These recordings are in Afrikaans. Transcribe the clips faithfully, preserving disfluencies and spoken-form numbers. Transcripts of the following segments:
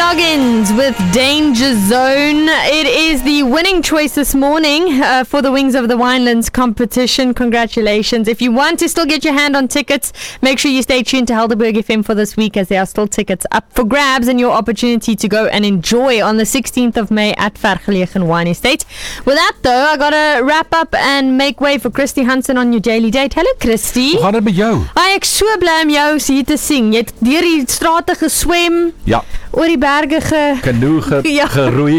Loggins with Danger Zone. It is the winning choice this morning uh, for the Wings of the Winelands competition. Congratulations. If you want to still get your hand on tickets, make sure you stay tuned to Helderberg F M for this week, as there are still tickets up for grabs and your opportunity to go and enjoy on the sixteenth of May at Vergelegen Wine Estate. With that though, I gotta wrap up and make way for Christy Hansen on your daily date. Hello Christy. Hoe gaan dit met jou? Ai, ek so bly om jou hier te sien. Jy het deur die strate geswem. Ja. Oor die berge ge... Kanoe ge, ja. geroei.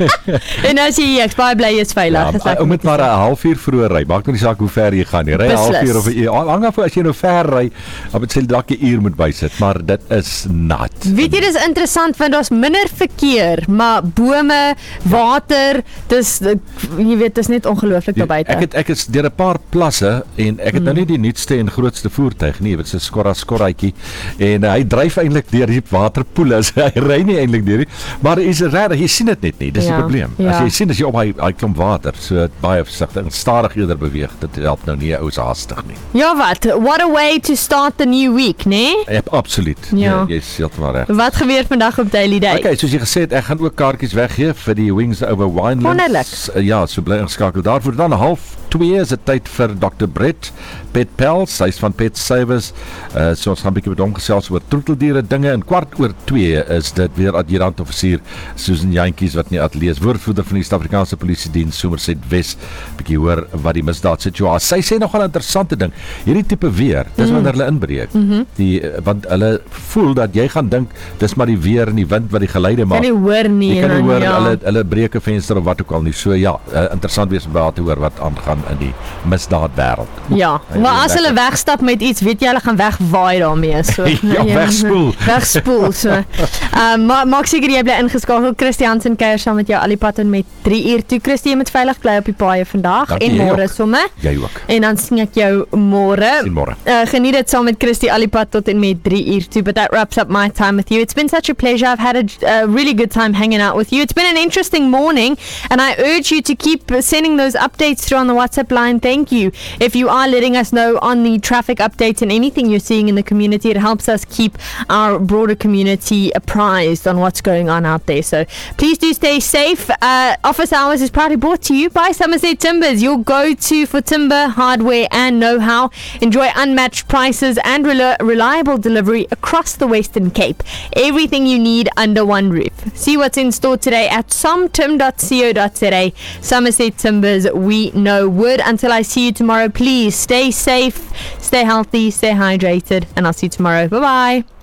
En as jy hier, ek baie bly jy is veilig. Ja, om met maar 'n halfuur vroeër ry. Maak nou nie saak hoe ver jy gaan nie. Ry 'n halfuur of 'n uur. Hang af as jy nou ver ry, dan moet jy dalk 'n uur moet bysit, maar dit is nat. Weet jy, dis interessant want daar's minder verkeer, maar bome, water, dis jy weet, dis net ongelooflik daar buite. Ek het ek is deur 'n paar plasse en ek het mm. nou nie die nuutste en grootste voertuig nie, dit is 'n skorra skorraatjie en uh, hy dryf eintlik deur die waterpoele. Hy ry nie eintlik deur nie, maar is regtig, jy sien dit net nie. Dis die ja, probleem. Ja. As jy sien as jy op hy hy klomp water, so baie versigtig en stadig eerder beweeg, dit help nou nie ou se haastig nie. Ja wat, what a way to start the new week, né? Nee? Ja, absoluut. Ja, jy is heeltemal reg. Wat gebeur vandag op Daily Day? Okay, soos jy gesê het, ek gaan ook kaartjies weggee vir die Wings over Winelands. Wonderlik. Ja, so bly ingeskakel daarvoor. Dan half twee is dit tyd vir dokter Brett Pet Pels, hy's van Pet Savers. Uh, so ons gaan 'n bietjie met hom gesels oor troeteldiere dinge. En kwart oor twee is dit weer adjudant offisier Susan Jantjies wat nie atlees woordvoerder van die Suid-Afrikaanse Polisie Diens Somerset Wes, bietjie hoor wat die misdaad situasie. Sy sê nogal 'n interessante ding. Hierdie tipe weer, dis mm. wanneer hulle inbreek. Mm-hmm. Die want hulle voel dat jy gaan dink dis maar die weer en die wind wat die geluide maak. Kan nie hoor nie. Jy kan nie hoor ja. hulle hulle breek 'n venster of wat ook al nie. So ja, uh, interessant wees om daar te hoor wat aangaan in die misdaad wêreld. Ja, maar as hulle wegstap met iets, weet jy hulle gaan wegwaai daarmee. So ja, wegspoel. Wegspoel so. Um, maar maak seker jy bly ingeskakel. Christy Hansen kuier saam met jou al die pad en met drie uur toe. Christy, jy moet veilig bly op die paaie vandag. Dankie, en môre sommer. Jy ook. En dan sien ek jou môre. Sien môre. Uh, geniet dit saam met Christy al die pad tot en met drie uur toe. But that wraps up my time with you. It's been such a pleasure. I've had a, a really good time hanging out with you. It's been an interesting morning and I urge you to keep sending those updates through on the WhatsApp line. Thank you. If you are letting us know on the traffic updates and anything you're seeing in the community, it helps us keep our broader community apprised on what's going on out there. So please do stay safe. Uh, Office Hours is proudly brought to you by Somerset Timbers, your go-to for timber, hardware and know-how. Enjoy unmatched prices and rel- reliable delivery across the Western Cape. Everything you need under one roof. See what's in store today at somtim dot co dot za. Somerset Timbers, we know wood. Until I see you tomorrow, please stay safe, stay healthy, stay hydrated, and I'll see you tomorrow. Bye-bye.